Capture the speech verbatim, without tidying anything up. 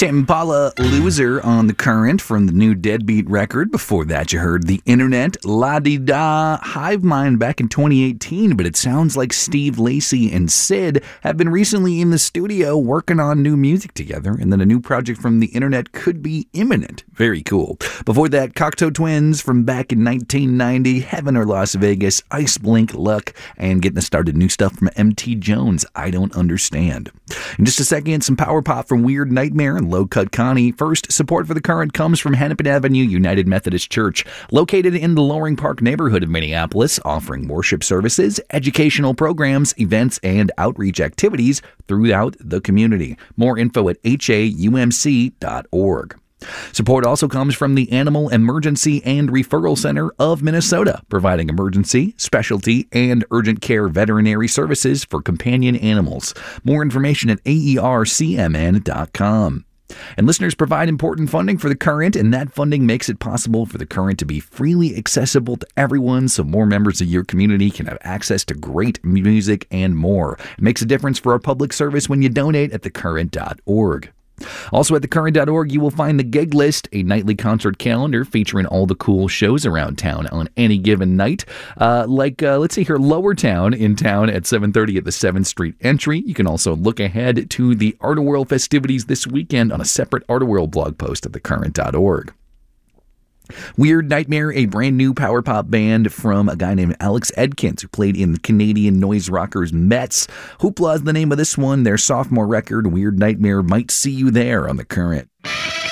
Tame Impala, Loser on The Current from the new Deadbeat record. Before that, you heard The Internet, La-Di-Da, Hive Mind back in twenty eighteen, but it sounds like Steve Lacy and Sid have been recently in the studio working on new music together, and then a new project from The Internet could be imminent. Very cool. Before that, Cocteau Twins from back in nineteen ninety, Heaven or Las Vegas, Ice Blink, Luck, and getting us started new stuff from M T Jones, I Don't Understand. In just a second, some power pop from Weird Nightmare and Low Cut Connie. First, support for The Current comes from Hennepin Avenue United Methodist Church, located in the Loring Park neighborhood of Minneapolis, offering worship services, educational programs, events, and outreach activities throughout the community. More info at H A U M C dot org. Support also comes from the Animal Emergency and Referral Center of Minnesota, providing emergency, specialty, and urgent care veterinary services for companion animals. More information at A E R C M N dot com. And listeners provide important funding for The Current, and that funding makes it possible for The Current to be freely accessible to everyone so more members of your community can have access to great music and more. It makes a difference for our public service when you donate at the current dot org. Also at the current dot org, you will find the gig list, a nightly concert calendar featuring all the cool shows around town on any given night. Uh, like, uh, let's see here, Lower Town in town at seven thirty at the seventh Street entry. You can also look ahead to the Art of World festivities this weekend on a separate Art of World blog post at the current dot org. Weird Nightmare, a brand new power pop band from a guy named Alex Edkins, who played in the Canadian noise rockers Mets. Hoopla is the name of this one, their sophomore record. Weird Nightmare might see you there on The Current.